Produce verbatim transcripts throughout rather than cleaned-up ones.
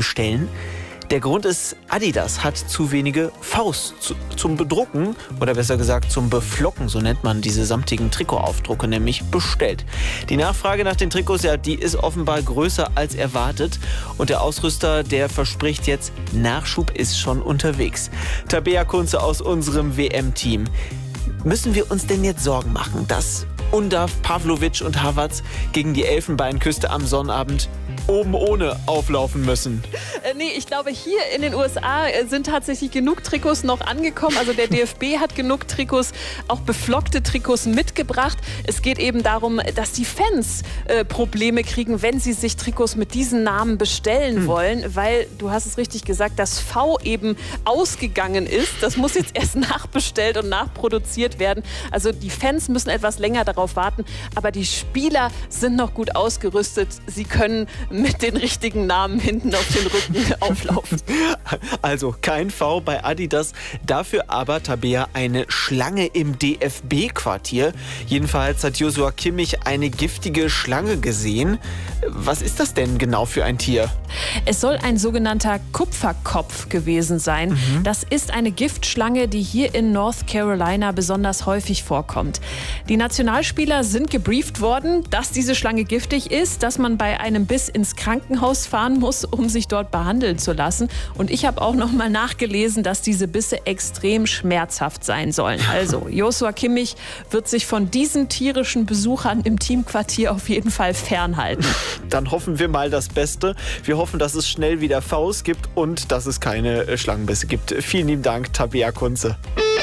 bestellen. Der Grund ist, Adidas hat zu wenige Vs zu, zum Bedrucken oder besser gesagt zum Beflocken, so nennt man diese samtigen Trikotaufdrucke, nämlich bestellt. Die Nachfrage nach den Trikots, ja, die ist offenbar größer als erwartet und der Ausrüster, der verspricht jetzt, Nachschub ist schon unterwegs. Tabea Kunze aus unserem W M-Team. Müssen wir uns denn jetzt Sorgen machen, dass Undav, Pavlovic und Havertz gegen die Elfenbeinküste am Sonnabend oben ohne auflaufen müssen? Äh, nee, ich glaube, hier in den U S A sind tatsächlich genug Trikots noch angekommen. Also der D F B hat genug Trikots, auch beflockte Trikots mitgebracht. Es geht eben darum, dass die Fans äh, Probleme kriegen, wenn sie sich Trikots mit diesen Namen bestellen hm. wollen, weil, du hast es richtig gesagt, das V eben ausgegangen ist. Das muss jetzt erst nachbestellt und nachproduziert werden. Also die Fans müssen etwas länger darauf warten, aber die Spieler sind noch gut ausgerüstet. Sie können mit den richtigen Namen hinten auf den Rücken auflaufen. Also kein V bei Adidas, dafür aber, Tabea, eine Schlange im D F B-Quartier. Jedenfalls hat Joshua Kimmich eine giftige Schlange gesehen. Was ist das denn genau für ein Tier? Es soll ein sogenannter Kupferkopf gewesen sein. Mhm. Das ist eine Giftschlange, die hier in North Carolina besonders häufig vorkommt. Die Nationalspieler sind gebrieft worden, dass diese Schlange giftig ist, dass man bei einem Biss ins Krankenhaus fahren muss, um sich dort behandeln zu lassen. Und ich habe auch noch mal nachgelesen, dass diese Bisse extrem schmerzhaft sein sollen. Also Joshua Kimmich wird sich von diesen tierischen Besuchern im Teamquartier auf jeden Fall fernhalten. Dann hoffen wir mal das Beste. Wir hoffen, dass es schnell wieder Vs gibt und dass es keine Schlangenbisse gibt. Vielen lieben Dank, Tabea Kunze.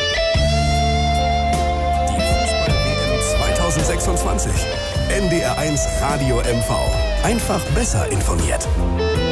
Die Fußball-W M zwanzig sechsundzwanzig. N D R eins Radio M V. Einfach besser informiert.